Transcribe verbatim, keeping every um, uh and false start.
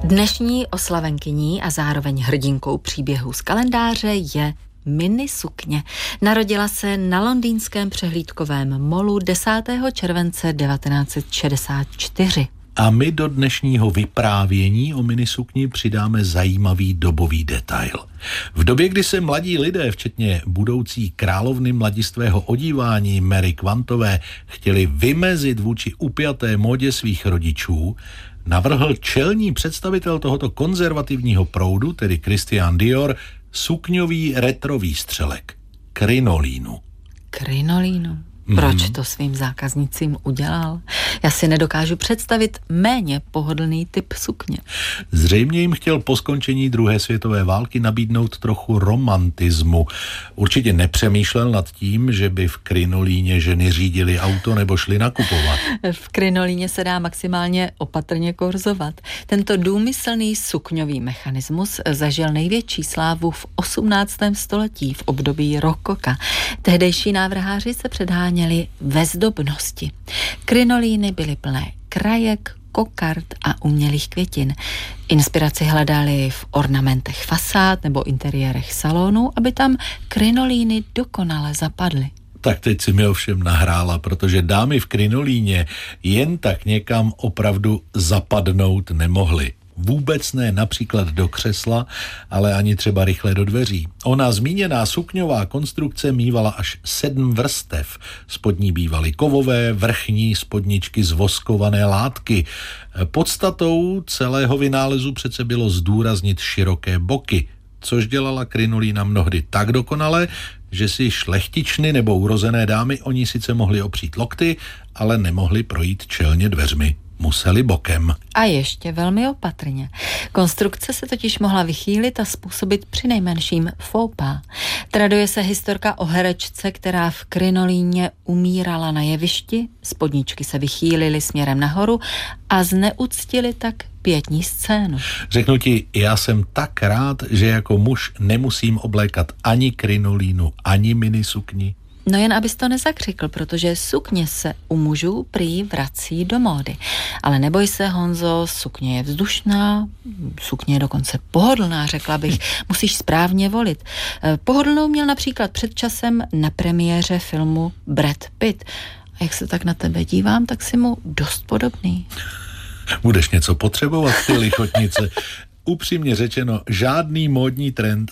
Dnešní oslavenkyní a zároveň hrdinkou příběhu z kalendáře je Minnie Sukně. Narodila se na londýnském přehlídkovém molu desátého července devatenáct set šedesát čtyři. A my do dnešního vyprávění o Minnie Sukni přidáme zajímavý dobový detail. V době, kdy se mladí lidé, včetně budoucí královny mladistvého odívání Mary Quantové, chtěli vymezit vůči upjaté módě svých rodičů, navrhl čelní představitel tohoto konzervativního proudu, tedy Christian Dior, sukňový retro výstřelek. Krinolínu. Krinolínu? Proč to svým zákaznicím udělal? Já si nedokážu představit méně pohodlný typ sukně. Zřejmě jim chtěl po skončení druhé světové války nabídnout trochu romantismu. Určitě nepřemýšlel nad tím, že by v krinolíně ženy řídily auto nebo šly nakupovat. V krinolíně se dá maximálně opatrně korzovat. Tento důmyslný sukňový mechanismus zažil největší slávu v osmnáctém století v období rokoka. Tehdejší návrháři se předháněli ve zdobnosti. Krinolíny byly plné krajek, kokard a umělých květin. Inspiraci hledali v ornamentech fasád nebo interiérech salonů, aby tam krinolíny dokonale zapadly. Tak teď si mi ovšem nahrála, protože dámy v krinolíně jen tak někam opravdu zapadnout nemohly. Vůbec ne například do křesla, ale ani třeba rychle do dveří. Ona zmíněná sukňová konstrukce mívala až sedm vrstev. Spodní bývaly kovové, vrchní spodničky z voskované látky. Podstatou celého vynálezu přece bylo zdůraznit široké boky, což dělala krinolína mnohdy tak dokonale, že si šlechtičny nebo urozené dámy oni sice mohli opřít lokty, ale nemohli projít čelně dveřmi. Museli bokem. A ještě velmi opatrně. Konstrukce se totiž mohla vychýlit a způsobit přinejmenším faux pas. Traduje se historka o herečce, která v krinolíně umírala na jevišti, spodničky se vychýlily směrem nahoru a zneuctili tak pětní scénu. Řeknu ti, já jsem tak rád, že jako muž nemusím oblékat ani krinolínu, ani Minnie sukni. No jen abys to nezakřikl, protože sukně se u mužů prý vrací do módy. Ale neboj se, Honzo, sukně je vzdušná, sukně je dokonce pohodlná, řekla bych. Musíš správně volit. Pohodlnou měl například před časem na premiéře filmu Brad Pitt. A jak se tak na tebe dívám, tak si mu dost podobný. Budeš něco potřebovat, ty lichotnice. Upřímně řečeno, žádný módní trend